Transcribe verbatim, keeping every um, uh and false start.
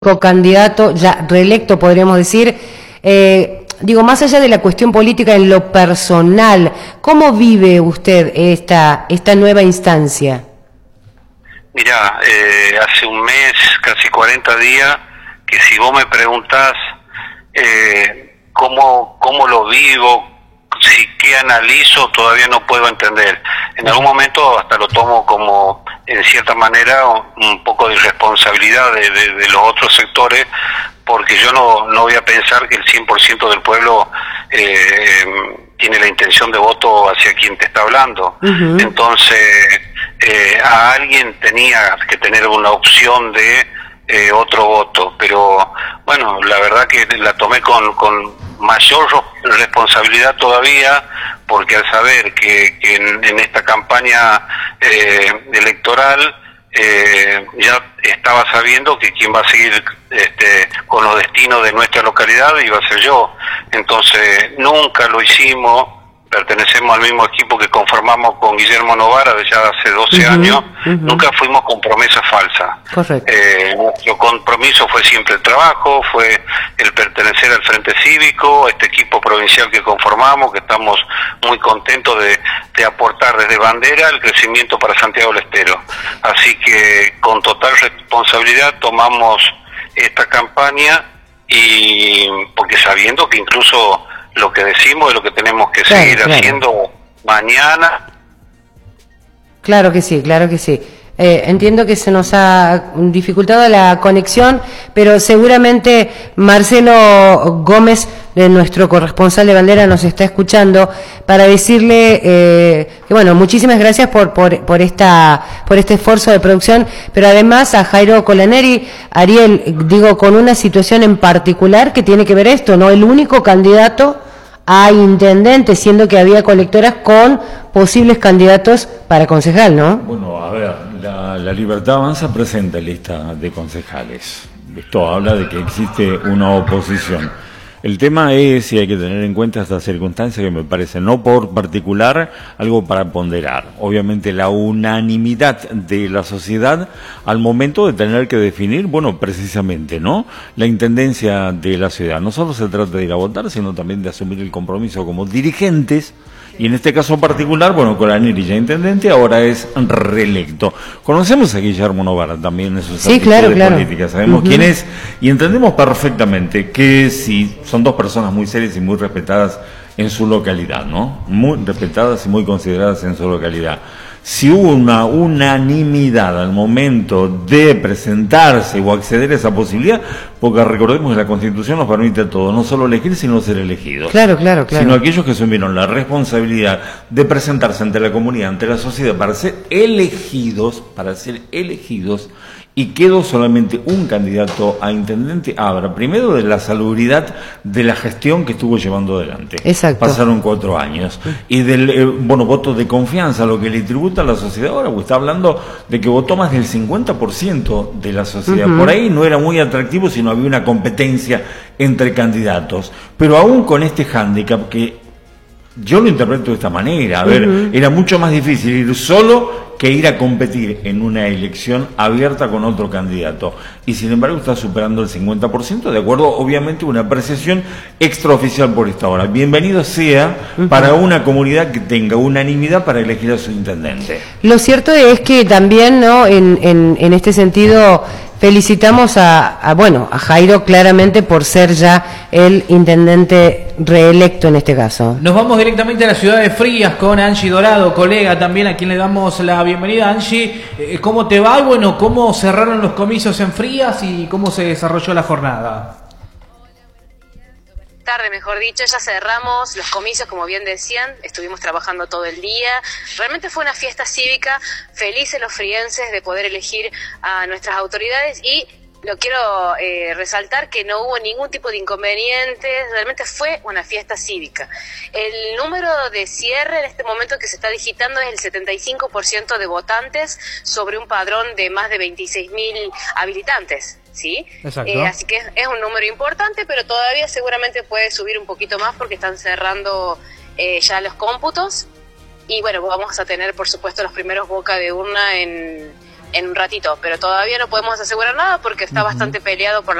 candidato ya reelecto, podríamos decir, eh, digo, más allá de la cuestión política, en lo personal, ¿cómo vive usted esta, esta nueva instancia? Mirá, eh, hace un mes, casi cuarenta días, que si vos me preguntás eh, cómo, cómo lo vivo, si qué analizo, todavía no puedo entender. En algún momento hasta lo tomo como, en cierta manera, un poco de irresponsabilidad de, de, de los otros sectores, porque yo no, no voy a pensar que el cien por ciento del pueblo eh, tiene la intención de voto hacia quien te está hablando. Uh-huh. Entonces, eh, a alguien tenía que tener una opción de eh, otro voto, pero bueno, la verdad que la tomé con, con mayor responsabilidad todavía, porque al saber que, que en, en esta campaña eh, electoral eh, ya estaba sabiendo que quien va a seguir este, con los destinos de nuestra localidad iba a ser yo. Entonces nunca lo hicimos, pertenecemos al mismo equipo que conformamos con Guillermo Novara de ya hace doce uh-huh, años, uh-huh. Nunca fuimos con promesas falsas. Correcto. Eh, nuestro compromiso fue siempre el trabajo, fue el pertenecer al Frente Cívico, este equipo provincial que conformamos, que estamos muy contentos de, de aportar desde bandera el crecimiento para Santiago del Estero. Así que con total responsabilidad tomamos esta campaña, y porque sabiendo que incluso lo que decimos es lo que tenemos que claro, seguir claro. haciendo mañana. Claro que sí, claro que sí. Eh, entiendo que se nos ha dificultado la conexión, pero seguramente Marcelo Gómez, de nuestro corresponsal de bandera, nos está escuchando para decirle eh, que bueno, muchísimas gracias por por por esta por este esfuerzo de producción, pero además a Jairo Colaneri, Ariel, digo, con una situación en particular que tiene que ver esto, ¿no? El único candidato a intendente, siendo que había colectoras con posibles candidatos para concejal, ¿no? Bueno, a ver, la, la Libertad Avanza presenta lista de concejales. Esto habla de que existe una oposición. El tema es, y hay que tener en cuenta esta circunstancia que me parece, no por particular, algo para ponderar. Obviamente la unanimidad de la sociedad al momento de tener que definir, bueno, precisamente, ¿no?, la intendencia de la ciudad. No solo se trata de ir a votar, sino también de asumir el compromiso como dirigentes. Y en este caso particular, bueno, Colaneri ya intendente, ahora es reelecto. Conocemos a Guillermo Novara también en sus sí, claro, de claro. política, sabemos uh-huh. quién es, y entendemos perfectamente que si son dos personas muy serias y muy respetadas en su localidad, ¿no? Muy respetadas y muy consideradas en su localidad. Si hubo una unanimidad al momento de presentarse o acceder a esa posibilidad, porque recordemos que la Constitución nos permite a todos, no solo elegir, sino ser elegidos. Claro, claro, claro. Sino aquellos que asumieron la responsabilidad de presentarse ante la comunidad, ante la sociedad, para ser elegidos, para ser elegidos, y quedó solamente un candidato a intendente, habla primero de la salubridad de la gestión que estuvo llevando adelante. Exacto. Pasaron cuatro años. Y del eh, bueno, voto de confianza, lo que le tributa a la sociedad ahora, pues está hablando de que votó más del cincuenta por ciento de la sociedad. Uh-huh. Por ahí no era muy atractivo, sino había una competencia entre candidatos. Pero aún con este hándicap, que yo lo interpreto de esta manera, a ver, uh-huh. era mucho más difícil ir solo que ir a competir en una elección abierta con otro candidato. Y sin embargo está superando el cincuenta por ciento, de acuerdo, obviamente, a una apreciación extraoficial por esta hora. Bienvenido sea uh-huh. para una comunidad que tenga unanimidad para elegir a su intendente. Lo cierto es que también, ¿no?, en, en, en este sentido, felicitamos a, a, bueno, a Jairo claramente por ser ya el intendente reelecto en este caso. Nos vamos directamente a la ciudad de Frías con Angie Dorado, colega también, a quien le damos la bienvenida. Angie, ¿cómo te va? Y bueno, ¿cómo cerraron los comicios en Frías y cómo se desarrolló la jornada? Tarde, mejor dicho, ya cerramos los comicios, como bien decían, estuvimos trabajando todo el día. Realmente fue una fiesta cívica, felices los frienses de poder elegir a nuestras autoridades, y lo quiero eh, resaltar que no hubo ningún tipo de inconvenientes, realmente fue una fiesta cívica. El número de cierre en este momento que se está digitando es el setenta y cinco por ciento de votantes sobre un padrón de más de veintiséis mil habilitantes. ¿Sí? Eh, así que es, es un número importante, pero todavía seguramente puede subir un poquito más porque están cerrando eh, ya los cómputos, y bueno, vamos a tener por supuesto los primeros boca de urna en en un ratito, pero todavía no podemos asegurar nada porque está bastante peleado por